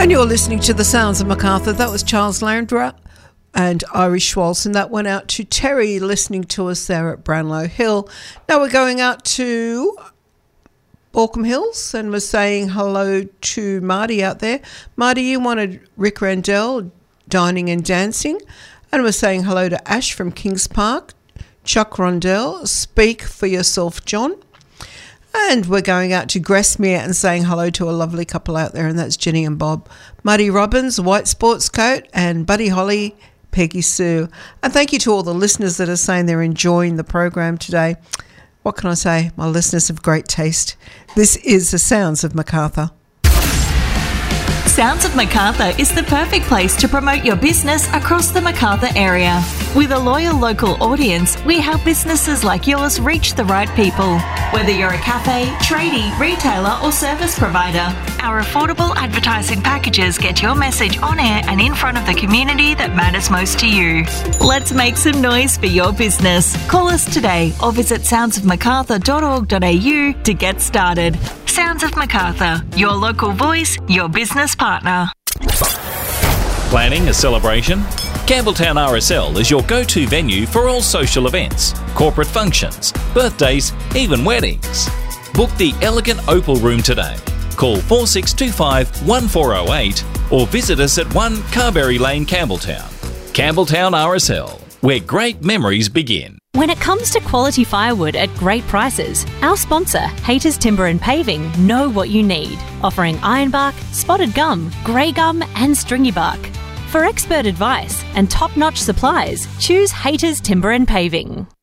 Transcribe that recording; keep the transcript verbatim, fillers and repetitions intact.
And you're listening to The Sounds of Macarthur. That was Charles Landra and Irish Waltz, and that went out to Terry listening to us there at Brownlow Hill. Now we're going out to Baulkham Hills, and we're saying hello to Marty out there. Marty, you wanted Rick Randell, Dining and Dancing, and we're saying hello to Ash from Kings Park, Chuck Rondell, Speak for Yourself, John. And we're going out to Grasmere and saying hello to a lovely couple out there, and that's Jenny and Bob. Muddy Robbins, White Sports Coat, and Buddy Holly, Peggy Sue. And thank you to all the listeners that are saying they're enjoying the program today. What can I say? My listeners have great taste. This is The Sounds of Macarthur. Sounds of Macarthur is the perfect place to promote your business across the Macarthur area. With a loyal local audience, we help businesses like yours reach the right people. Whether you're a cafe, tradie, retailer or service provider, our affordable advertising packages get your message on air and in front of the community that matters most to you. Let's make some noise for your business. Call us today or visit sounds of macarthur dot org dot a u to get started. Sounds of Macarthur, your local voice, your business partner. Planning a celebration? Campbelltown R S L is your go-to venue for all social events, corporate functions, birthdays, even weddings. Book the elegant Opal Room today. Call four six two five, one four zero eight or visit us at one Carberry Lane, Campbelltown. Campbelltown R S L, where great memories begin. When it comes to quality firewood at great prices, our sponsor, Haters Timber and Paving, know what you need, offering ironbark, spotted gum, grey gum and stringy bark. For expert advice and top-notch supplies, choose Haters Timber and Paving.